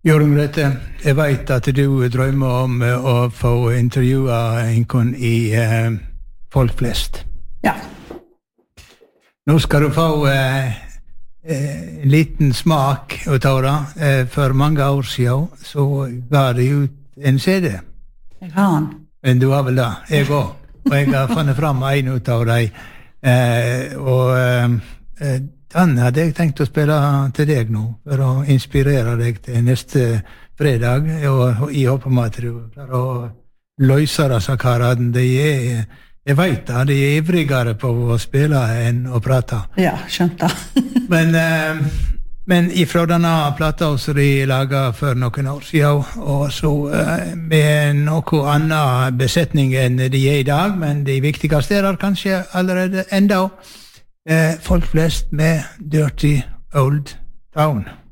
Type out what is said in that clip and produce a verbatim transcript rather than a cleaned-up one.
Jørgen Grete, jeg vet at du drømmer om å få intervjua en i eh, Folk flest. Ja. Nå skal du få eh, en liten smak ut av det. Eh, for mange år siden så ga det ut en C D. Jeg har den. Men du har vel det? Jeg òg. Og jeg har funnet fram en ut av dem. Eh, og eh, den hadde jeg tenkt å spille til deg nå, for å inspirere deg til neste fredag, og jeg håper med at du klarer å løse disse karene. De er, jeg vet det, de er ivrigere på å spille enn å prate. Ja, skjønt det. men, eh, men ifra denne plata som de laget for noen år siden, og så eh, med noe annen besetning enn de er i dag, men de viktigste er der kanskje allerede enda. Eh, folk flest med Dirty Old Town.